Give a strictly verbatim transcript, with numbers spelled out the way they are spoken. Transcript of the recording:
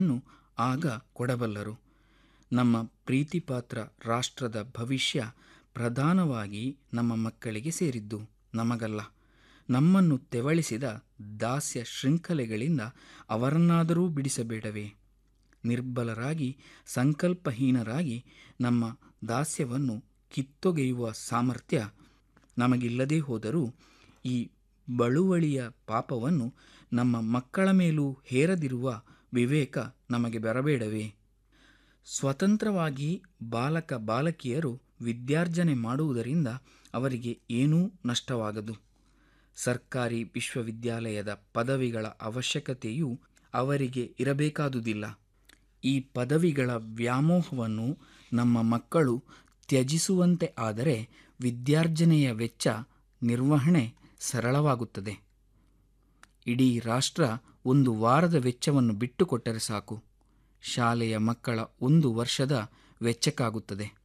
ನ್ನು ಆಗ ಕೊಡಬಲ್ಲರು. ನಮ್ಮ ಪ್ರೀತಿಪಾತ್ರ ರಾಷ್ಟ್ರದ ಭವಿಷ್ಯ ಪ್ರಧಾನವಾಗಿ ನಮ್ಮ ಮಕ್ಕಳಿಗೆ ಸೇರಿದ್ದು, ನಮಗಲ್ಲ. ನಮ್ಮನ್ನು ತೆವಳಿಸಿದ ದಾಸ್ಯ ಶೃಂಖಲೆಗಳಿಂದ ಅವರನ್ನಾದರೂ ಬಿಡಿಸಬೇಡವೇ? ನಿರ್ಬಲರಾಗಿ ಸಂಕಲ್ಪಹೀನರಾಗಿ ನಮ್ಮ ದಾಸ್ಯವನ್ನು ಕಿತ್ತೊಗೆಯುವ ಸಾಮರ್ಥ್ಯ ನಮಗಿಲ್ಲದೇ ಹೋದರೂ ಈ ಬಳುವಳಿಯ ಪಾಪವನ್ನು ನಮ್ಮ ಮಕ್ಕಳ ಮೇಲೂ ಹೇರದಿರುವ ವಿವೇಕ ನಮಗೆ ಬರಬೇಡವೇ? ಸ್ವತಂತ್ರವಾಗಿ ಬಾಲಕ ಬಾಲಕಿಯರು ವಿದ್ಯಾರ್ಜನೆ ಮಾಡುವುದರಿಂದ ಅವರಿಗೆ ಏನೂ ನಷ್ಟವಾಗದು. ಸರ್ಕಾರಿ ವಿಶ್ವವಿದ್ಯಾಲಯದ ಪದವಿಗಳ ಅವಶ್ಯಕತೆಯೂ ಅವರಿಗೆ ಇರಬೇಕಾದುದಿಲ್ಲ. ಈ ಪದವಿಗಳ ವ್ಯಾಮೋಹವನ್ನು ನಮ್ಮ ಮಕ್ಕಳು ತ್ಯಜಿಸುವಂತೆ ಆದರೆ ವಿದ್ಯಾರ್ಜನೆಯ ವೆಚ್ಚ ನಿರ್ವಹಣೆ ಸರಳವಾಗುತ್ತದೆ. ಇಡೀ ರಾಷ್ಟ್ರ ಒಂದು ವಾರದ ವೆಚ್ಚವನ್ನು ಬಿಟ್ಟುಕೊಟ್ಟರೆ ಸಾಕು, ಶಾಲೆಯ ಮಕ್ಕಳ ಒಂದು ವರ್ಷದ ವೆಚ್ಚಕ್ಕಾಗುತ್ತದೆ.